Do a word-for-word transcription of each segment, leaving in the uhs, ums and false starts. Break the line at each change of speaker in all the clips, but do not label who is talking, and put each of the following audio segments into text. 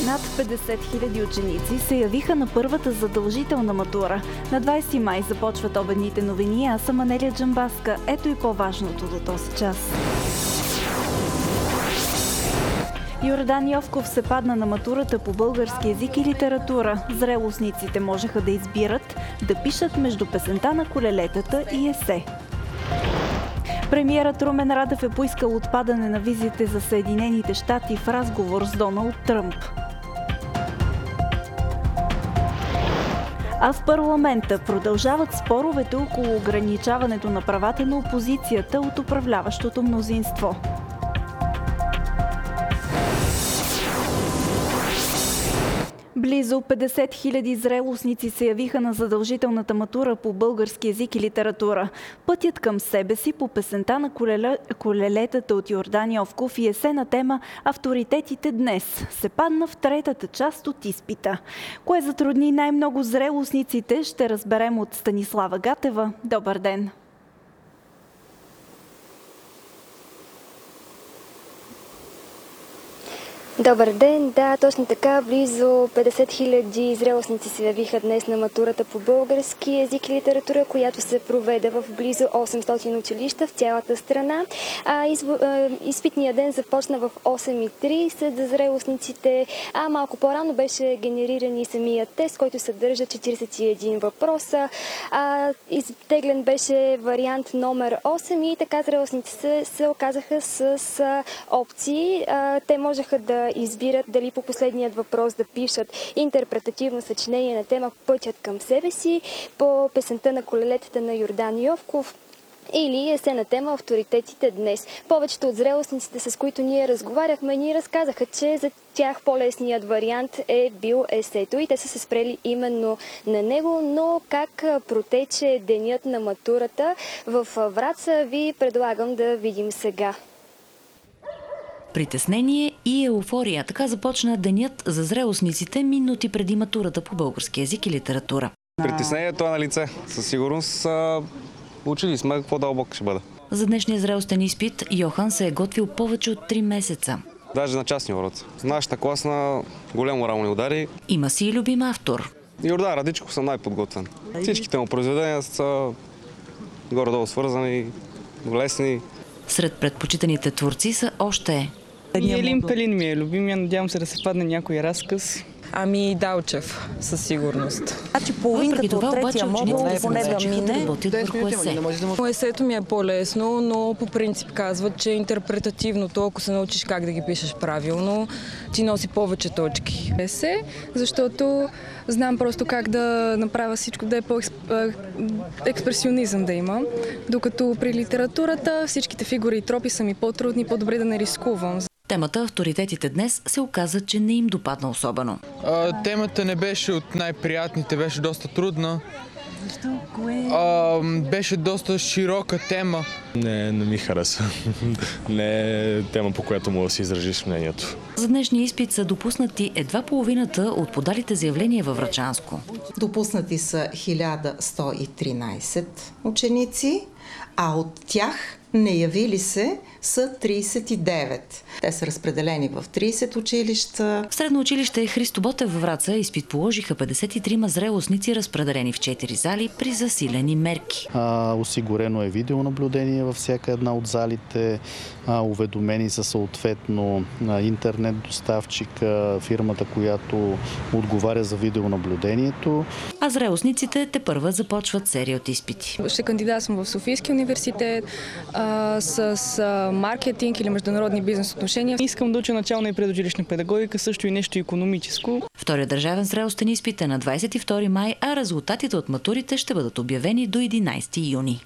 Над петдесет хиляди ученици се явиха на първата задължителна матура. На двайсети май започват обедните новини, аз съм Анелия Джамбаска. Ето и по-важното до този час. Йордан Йовков се падна на матурата по български език и литература. Зрелостниците можеха да избират да пишат между песента на колелетата и есе. Премиерът Румен Радев е поискал отпадане на визите за Съединените щати в разговор с Доналд Тръмп. А в парламента продължават споровете около ограничаването на правата на опозицията от управляващото мнозинство. Близо петдесет хиляди зрелостници се явиха на задължителната матура по български език и литература. Пътят към себе си по песента на колеле... колелетата от Йордан Йовков и есе на тема «Авторитетите днес» се падна в третата част от изпита. Кое затрудни най-много зрелостниците, ще разберем от Станислава Гатева. Добър ден!
Добър ден! Да, точно така. Близо петдесет хиляди зрелостници се явиха днес на матурата по български език и литература, която се проведе в близо осемстотин училища в цялата страна. А, изв... Изпитният ден започна в осем и трийсет за зрелостниците, а малко по-рано беше генериран и самият тест, който съдържа четирийсет и един въпроса. А, изтеглен беше вариант номер осем и така зрелостниците се, се оказаха с, с опции. А, те можеха да избират дали по последният въпрос да пишат интерпретативно съчинение на тема «Пътят към себе си» по песента на колелетата на Йордан Йовков или есе на тема «Авторитетите днес». Повечето от зрелостниците, с които ние разговаряхме, ни разказаха, че за тях по-лесният вариант е бил есето и те са се спрели именно на него, но как протече денят на матурата в Враца ви предлагам да видим сега.
Притеснение и еуфория. Така започна денят за зрелостниците минути преди матурата по български език и литература.
Притеснението е на лице. Със сигурност учили сме какво дълбок ще бъде.
За днешния зрелостен изпит Йохан се е готвил повече от три месеца.
Даже на частни уроци. Нашата класна голям морални удари.
Има си и любим автор.
Йордан Радичков съм най-подготвен. Всичките му произведения са горе-долу свързани, лесни.
Сред предпочитаните творци са още
Елин Пелин ми е любимия, надявам се да се падне някой разказ.
Ами Далчев, със сигурност.
Значи половинката от третия модул поне да мине.
Есето ми е по-лесно, но по принцип казват, че интерпретативното, ако се научиш как да ги пишеш правилно, ти носи повече точки.
Есе, защото знам просто как да направя всичко, да е по-експресионизъм да има. Докато при литературата всичките фигури и тропи са ми по-трудни, по-добре да не рискувам.
Темата «Авторитетите днес» се оказа, че не им допадна особено.
А, темата не беше от най-приятните, беше доста трудна. А, беше доста широка тема.
Не, не ми хареса. Не е тема, по която мога да си изразиш мнението.
За днешния изпит са допуснати едва половината от подалите заявления във Врачанско.
Допуснати са хиляда сто и тринайсет ученици, а от тях не явили се са трийсет и девет. Те са разпределени в трийсет училища.
В средно училище Христо Ботев във Враца изпит положиха петдесет и трима зрелостници, разпределени в четири зали при засилени мерки.
А, осигурено е видеонаблюдение във всяка една от залите. А, уведомени са съответно на интернет доставчика, фирмата, която отговаря за видеонаблюдението.
А зрелостниците тепърва започват серия от изпити.
Ще кандидатствам в Софийския университет а, с, с маркетинг или международни бизнес отношения.
Искам да уча начална и предучилищна педагогика, също и нещо икономическо.
Вторият държавен зрелостен изпит е на двайсет и втори май, а резултатите от матурите ще бъдат обявени до единайсети юни.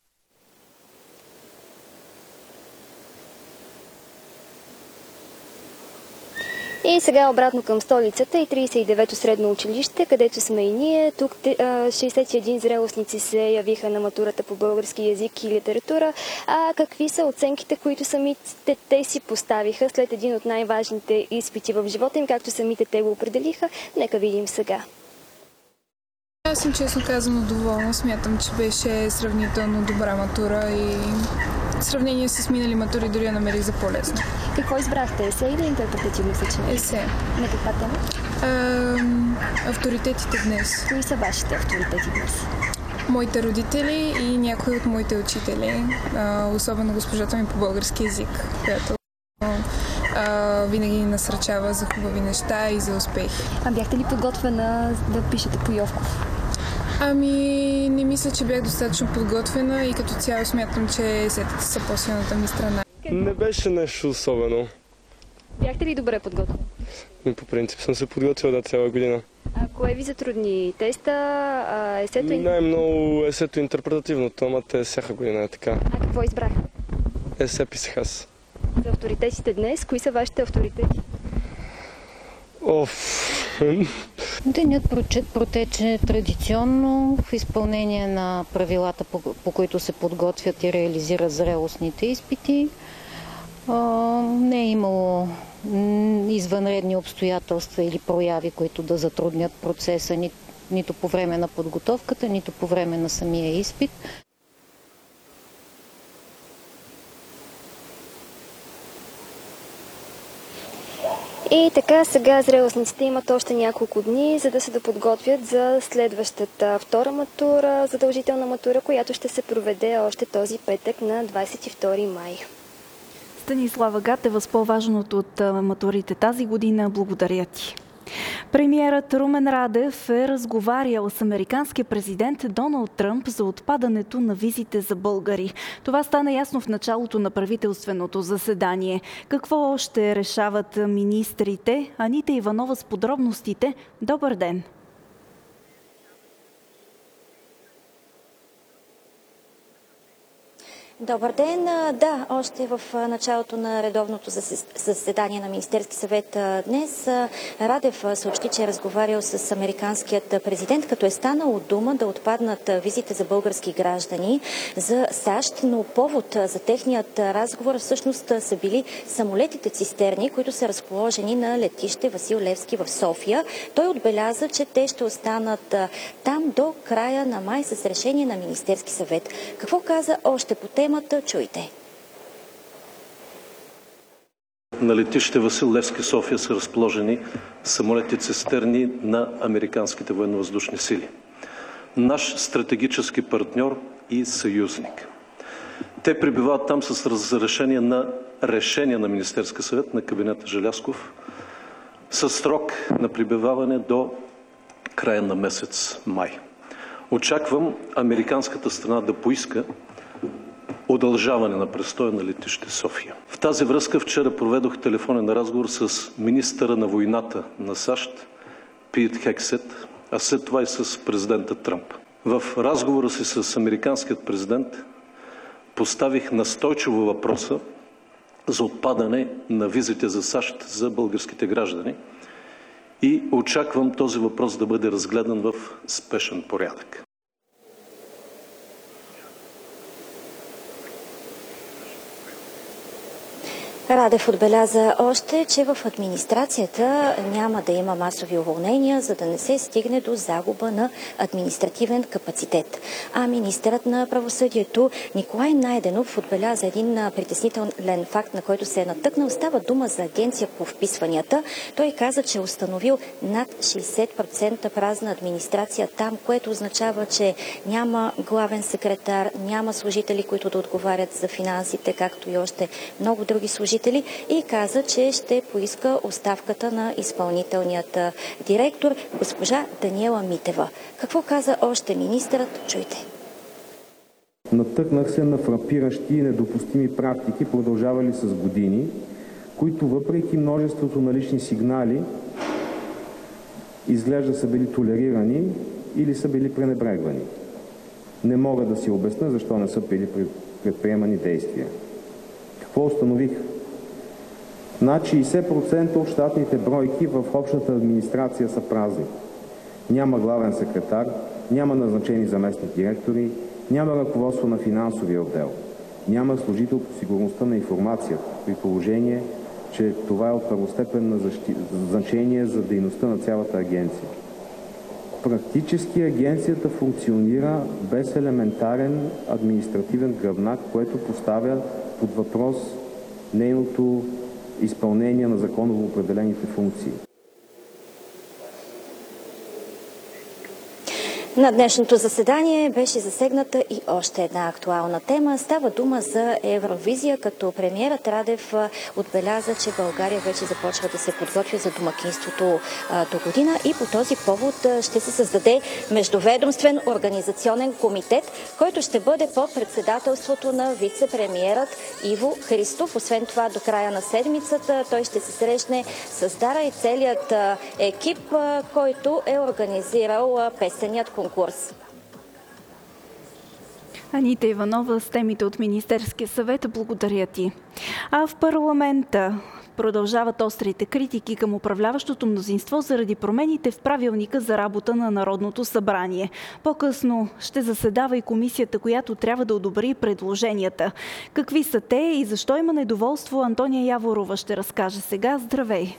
И сега обратно към столицата и трийсет и девето средно училище, където сме и ние. Тук шейсет и един зрелостници се явиха на матурата по български език и литература. А какви са оценките, които самите те си поставиха след един от най-важните изпити в живота им, както самите те го определиха? Нека видим сега.
Аз съм честно казано доволна. Смятам, че беше сравнително добра матура и в сравнение с минали матури дори я намерих за по-лесно.
Какво избрахте? Есе или интерпретативно съчинение?
Есе.
На каква тема?
А, авторитетите днес.
Кои са вашите авторитети днес?
Моите родители и някои от моите учители, а, особено госпожата ми по български език, която а, винаги ни насръчава за хубави неща и за успехи.
А бяхте ли подготвена да пишете по Йовков?
Ами, не мисля, че бях достатъчно подготвена и като цяло смятам, че есетата са по-силната ми страна.
Не беше нещо особено.
Бяхте ли добре подготвени?
По принцип съм се подготвил да цяла година.
А кое ви затрудни? Теста, а, есето и...
Най-много есето интерпретативното, ама те всяка година е така.
А какво избрахте?
Есе писах аз.
За авторитетите днес, кои са вашите авторитети?
Оф...
Денят протече традиционно в изпълнение на правилата, по, по които се подготвят и реализират зрелостните изпити. А, не е имало извънредни обстоятелства или прояви, които да затруднят процеса ни, нито по време на подготовката, нито по време на самия изпит.
И така, сега зрелостниците имат още няколко дни, за да се доподготвят за следващата втора матура, задължителна матура, която ще се проведе още този петък на двадесет и втори май.
Станислава Гатева с по-важното от матурите тази година. Благодаря ти. Премиерът Румен Радев е разговарял с американския президент Доналд Тръмп за отпадането на визите за българи. Това стана ясно в началото на правителственото заседание. Какво още решават министрите? Анита Иванова с подробностите. Добър ден!
Добър ден! Да, още в началото на редовното заседание на Министерски съвет днес Радев съобщи, че е разговарял с американският президент, като е станало дума да отпаднат визите за български граждани за САЩ, но повод за техният разговор всъщност са били самолетите цистерни, които са разположени на летище Васил Левски в София. Той отбеляза, че те ще останат там до края на май с решение на Министерски съвет. Какво каза още по темата? Чуйте.
На летище Васил Левски, София са разположени самолети цистерни на американските военновъздушни сили. Наш стратегически партньор и съюзник. Те пребивават там с разрешение на решение на Министерския съвет на кабинета Желязков със срок на пребиваване до края на месец май. Очаквам американската страна да поиска удължаване на престоя на летище София. В тази връзка вчера проведох телефонен разговор с министъра на войната на САЩ Пит Хексет, а след това и с президента Тръмп. В разговора си с американският президент поставих настойчиво въпроса за отпадане на визите за САЩ за българските граждани и очаквам този въпрос да бъде разгледан в спешен порядък.
Радев отбеляза още, че в администрацията няма да има масови уволнения, за да не се стигне до загуба на административен капацитет. А министърът на правосъдието Николай Найденов отбеляза един притеснителен факт, на който се е натъкнал. Става дума за агенция по вписванията. Той каза, че е установил над шейсет процента празна администрация там, което означава, че няма главен секретар, няма служители, които да отговарят за финансите, както и още много други служители. И каза, че ще поиска оставката на изпълнителният директор госпожа Даниела Митева. Какво каза още министърът? Чуйте.
Натъкнах се на фрапиращи и недопустими практики, продължавали с години, които въпреки множеството налични сигнали изглежда са били толерирани или са били пренебрегвани. Не мога да си обясня защо не са били предприемани действия. Какво установих? Над шейсет процента от щатните бройки в общата администрация са празни. Няма главен секретар, няма назначени заместник директори, няма ръководство на финансовия отдел, няма служител по сигурността на информацията, при положение, че това е от първостепенно защи... значение за дейността на цялата агенция. Практически агенцията функционира без елементарен административен гръбнак, което поставя под въпрос нейното изпълнение на законово определените функции.
На днешното заседание беше засегната и още една актуална тема. Става дума за Евровизия, като премиерът Радев отбеляза, че България вече започва да се подготвя за домакинството до година и по този повод ще се създаде междуведомствен организационен комитет, който ще бъде под председателството на вице-премиерът Иво Христов. Освен това, до края на седмицата той ще се срещне с Дара и целият екип, който е организирал песеният конкурс. конкурс.
Анита Иванова с темите от Министерския съвет. Благодаря ти. А в парламента продължават острите критики към управляващото мнозинство заради промените в правилника за работа на Народното събрание. По-късно ще заседава и комисията, която трябва да одобри предложенията. Какви са те и защо има недоволство, Антония Яворова ще разкаже сега. Здравей!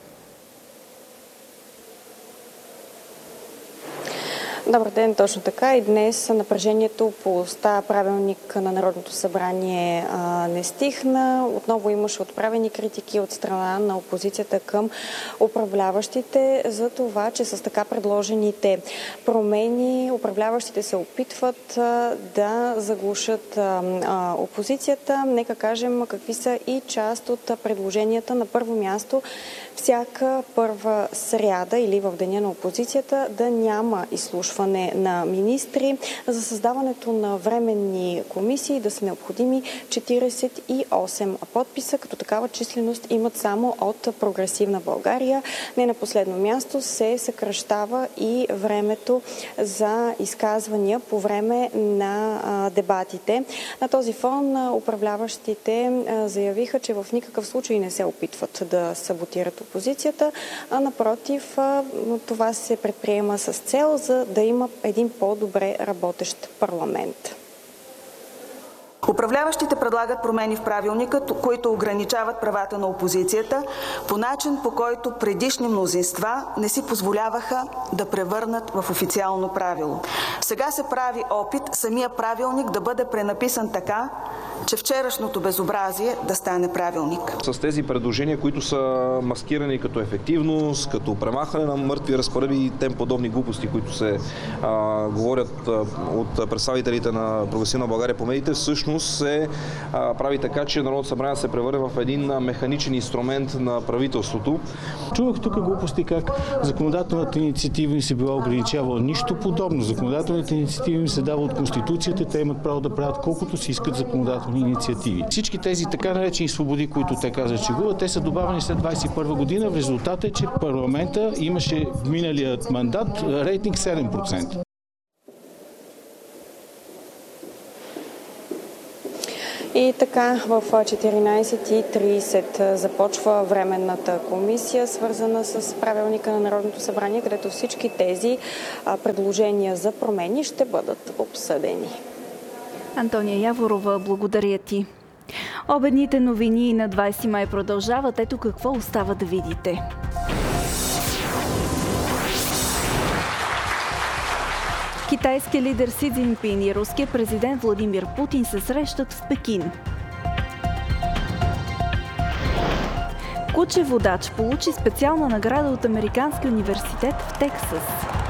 Добър ден, точно така. И днес напрежението по оста правилник на Народното събрание а, не стихна. Отново имаше отправени критики от страна на опозицията към управляващите за това, че с така предложените промени управляващите се опитват а, да заглушат а, а, опозицията. Нека кажем какви са и част от предложенията. На първо място, всяка първа сряда или в деня на опозицията да няма изслушване на министри. За създаването на временни комисии да са необходими четиридесет и осем подписа, като такава численост имат само от Прогресивна България. Не на последно място се съкращава и времето за изказвания по време на а, дебатите. На този фон управляващите а, заявиха, че в никакъв случай не се опитват да саботират опозицията, а напротив, това се предприема с цел за да има един по-добре работещ парламент.
Управляващите предлагат промени в правилника, които ограничават правата на опозицията по начин, по който предишни мнозинства не си позволяваха да превърнат в официално правило. Сега се прави опит самия правилник да бъде пренаписан така, че вчерашното безобразие да стане правилник.
С тези предложения, които са маскирани като ефективност, като премахване на мъртви разпоредби и тем подобни глупости, които се а, говорят а, от представителите на Прогресивна България по медиите, всъщност се а, прави така, че Народното събрание се превърне в един механичен инструмент на правителството.
Чувах тук глупости как законодателната инициатива им се била ограничавала. Нищо подобно. Законодателните инициативи им се дава от Конституцията, те имат право да правят колкото си искат законодателни инициативи. Всички тези така наречени свободи, които те казват, че губят, те са добавени след двадесет и първа година. В резултат е, че парламента имаше в миналият мандат рейтинг седем процента.
И така в четиринадесет и тридесет започва временната комисия, свързана с правилника на Народното събрание, където всички тези предложения за промени ще бъдат обсъдени.
Антония Яворова, благодаря ти. Обедните новини на двадесети май продължават. Ето какво остава да видите. Китайският лидер Си Цзинпин и руският президент Владимир Путин се срещат в Пекин. Куче водач получи специална награда от Американския университет в Тексас.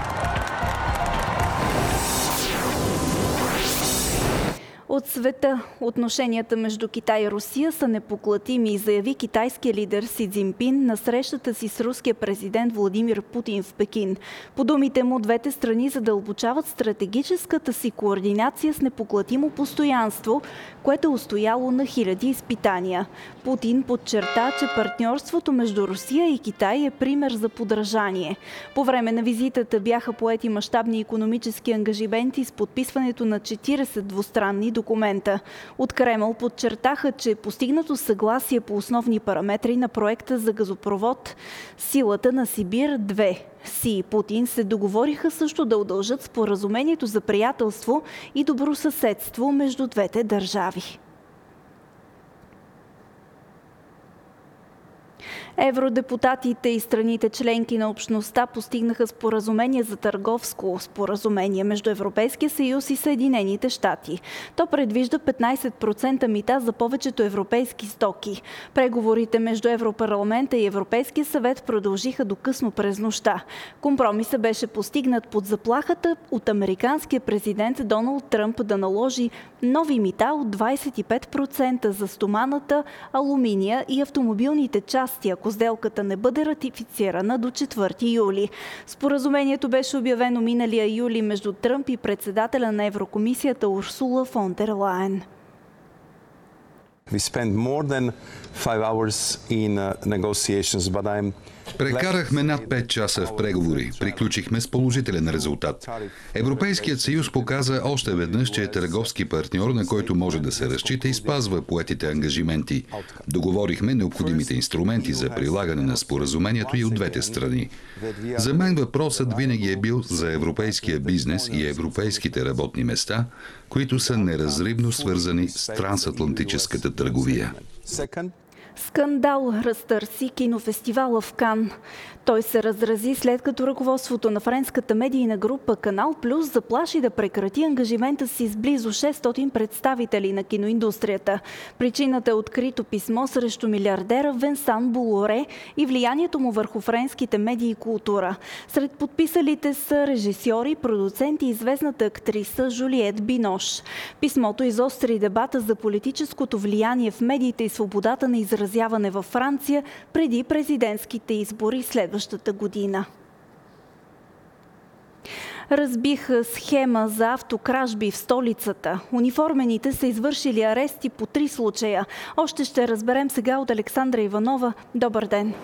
От света отношенията между Китай и Русия са непоклатими, заяви китайския лидер Си Цзинпин на срещата си с руския президент Владимир Путин в Пекин. По думите му, двете страни задълбочават стратегическата си координация с непоклатимо постоянство, което е устояло на хиляди изпитания. Путин подчерта, че партньорството между Русия и Китай е пример за подражание. По време на визитата бяха поети мащабни икономически ангажименти с подписването на четиридесет двустранни документа. От Кремъл подчертаха, че постигнато съгласие по основни параметри на проекта за газопровод Силата на Сибир две. Си и Путин се договориха също да удължат споразумението за приятелство и добросъседство между двете държави. Евродепутатите и страните членки на общността постигнаха споразумение за търговско споразумение между Европейския съюз и Съединените щати. То предвижда петнайсет процента мита за повечето европейски стоки. Преговорите между Европарламента и Европейския съвет продължиха до късно през нощта. Компромисът беше постигнат под заплахата от американския президент Доналд Тръмп да наложи нови мита от двайсет и пет процента за стоманата, алуминия и автомобилните части, ако сделката не бъде ратифицирана до четвърти юли. Споразумението беше обявено миналия юли между Тръмп и председателя на Еврокомисията Урсула фон дер Лайен.
Прекарахме над пет часа в преговори. Приключихме с положителен резултат. Европейският съюз показа още веднъж, че е търговски партньор, на който може да се разчита и спазва поетите ангажименти. Договорихме необходимите инструменти за прилагане на споразумението и от двете страни. За мен въпросът винаги е бил за европейския бизнес и европейските работни места, които са неразривно свързани с трансатлантическата търговия.
Скандал разтърси кинофестивала в Кан. Той се разрази след като ръководството на френската медийна група Канал Плюс заплаши да прекрати ангажимента си с близо шестстотин представители на киноиндустрията. Причината е открито писмо срещу милиардера Венсан Болоре и влиянието му върху френските медии и култура. Сред подписалите са режисьори, продуценти и известната актриса Жулиет Бинош. Писмото изостри дебата за политическото влияние в медиите и свободата на изразяване във Франция преди президентските избори следващата година. Разбиха схема за автокражби в столицата. Униформените са извършили арести по три случая. Още ще разберем сега от Александра Иванова. Добър ден!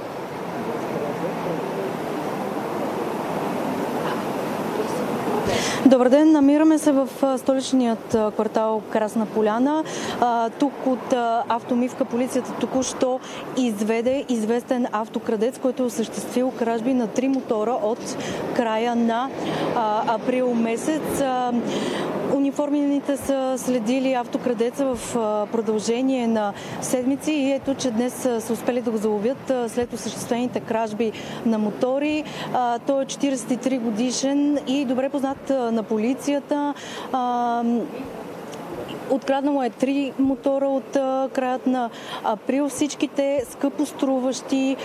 Добър ден, намираме се в столичният квартал Красна поляна. Тук от автомивка полицията току-що изведе известен автокрадец, който е осъществил кражби на три мотора от края на април месец. Униформените са следили автокрадеца в продължение на седмици и ето, че днес са успели да го заловят след осъществените кражби на мотори. Той е четирийсет и три годишен и добре познат на полицията. Откраднало е три мотора от краят на април. Всичките скъпоструващи,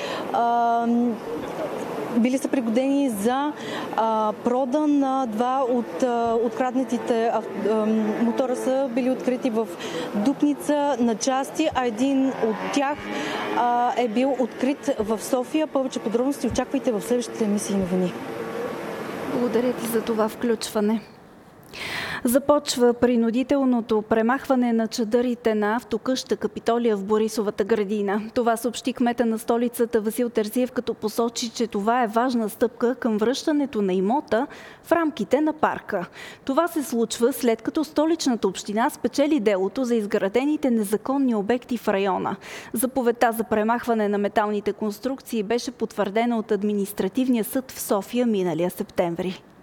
били са пригодени за а, продан на два от а, откраднатите а, а, мотора са били открити в Дупница на части, а един от тях а, е бил открит в София. Повече подробности очаквайте в следващите емисии новини.
Благодаря ти за това включване. Започва принудителното премахване на чадърите на автокъща Капитолия в Борисовата градина. Това съобщи кмета на столицата Васил Терзиев, като посочи, че това е важна стъпка към връщането на имота в рамките на парка. Това се случва след като столичната община спечели делото за изградените незаконни обекти в района. Заповедта за премахване на металните конструкции беше потвърдена от Административния съд в София миналия септември.